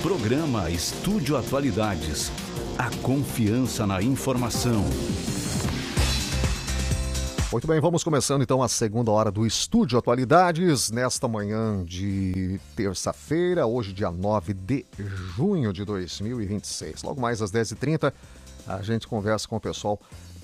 Programa Estúdio Atualidades. A confiança na informação. Muito bem, vamos começando então a segunda hora do Estúdio Atualidades, nesta manhã de terça-feira, hoje dia 9 de junho de 2026. Logo mais às 10h30, a gente conversa com o pessoal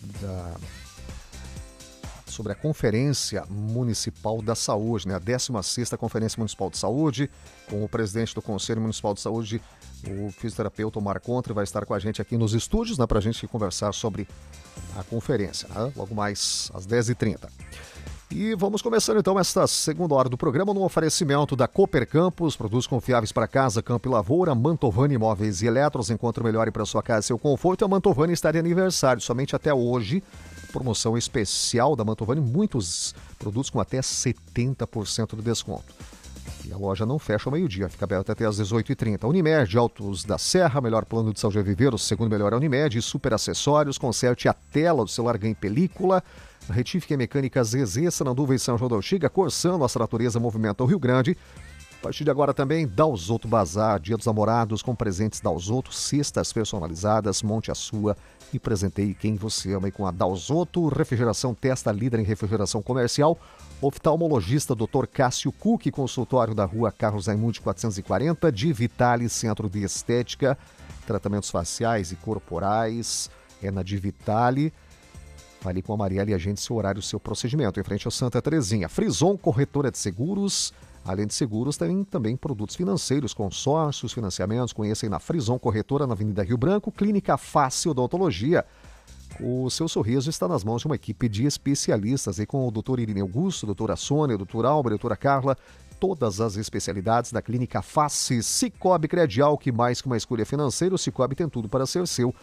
sobre a Conferência Municipal da Saúde, a 16ª Conferência Municipal de Saúde, com o presidente do Conselho Municipal de Saúde, o fisioterapeuta Omar Contra, vai estar com a gente aqui nos estúdios, para a gente conversar sobre a conferência, logo mais às 10h30. E vamos começando então esta segunda hora do programa no oferecimento da Cooper Campos, produtos confiáveis para casa, campo e lavoura, Mantovani Imóveis e Eletros, encontre o melhor para sua casa e seu conforto. A Mantovani está de aniversário, somente até hoje, promoção especial da Mantovani, muitos produtos com até 70% de desconto. E a loja não fecha ao meio-dia, fica aberta até às 18h30. Unimed, Altos da Serra, melhor plano de saúde a viver, o segundo melhor é Unimed, super acessórios, conserte a tela do celular, ganhe película, retífica mecânica ZZ, Sananduva e São João da Uxiga, Corsã, nossa natureza movimenta o Rio Grande. A partir de agora também, Dalzotto Bazar, Dia dos Namorados com presentes Dalzotto, cestas personalizadas, monte a sua e presenteie quem você ama. E com a Dalzotto, refrigeração Testa, líder em refrigeração comercial, oftalmologista Dr. Cássio Cook, consultório da rua Carlos Raimundi 440, de Vitale, Centro de Estética, tratamentos faciais e corporais, é na de Vitale. Fale com a Mariela e agende seu horário, seu procedimento, em frente ao Santa Terezinha. Frison, corretora de seguros. Além de seguros, tem também produtos financeiros, consórcios, financiamentos. Conheça aí na Frison Corretora, na Avenida Rio Branco. Clínica Face Odontologia. O seu sorriso está nas mãos de uma equipe de especialistas, aí com o Dr. Irineu Augusto, doutora Sônia, doutor Álvaro, doutora Carla. Todas as especialidades da Clínica Face. Cicobi Credial, que mais que uma escolha financeira, o Cicobi tem tudo para ser seu.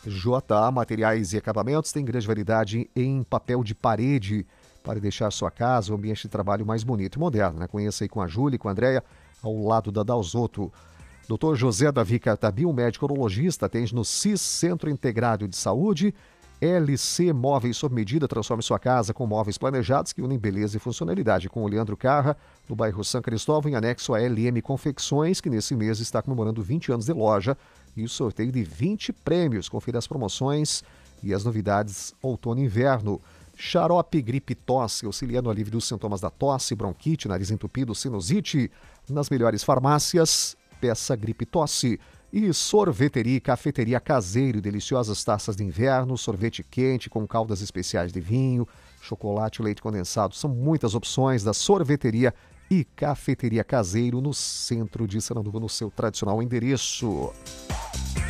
JA Materiais e Acabamentos tem grande variedade em papel de parede, para deixar sua casa, o ambiente de trabalho mais bonito e moderno. Conheça aí com a Júlia e com a Andréia, ao lado da Dalzotto. Dr. José Davi Cartabi, um médico urologista, atende no CIS, Centro Integrado de Saúde. LC Móveis sob medida, transforme sua casa com móveis planejados que unem beleza e funcionalidade. Com o Leandro Carra, no bairro São Cristóvão, em anexo a LM Confecções, que nesse mês está comemorando 20 anos de loja e o sorteio de 20 prêmios. Confira as promoções e as novidades outono e inverno. Xarope Gripe Tosse, auxilia no alívio dos sintomas da tosse, bronquite, nariz entupido, sinusite. Nas melhores farmácias, peça Gripe Tosse. E Sorveteria e Cafeteria Caseiro, deliciosas taças de inverno, sorvete quente com caldas especiais de vinho, chocolate e leite condensado. São muitas opções da Sorveteria e Cafeteria Caseiro no centro de Sananduva, no seu tradicional endereço.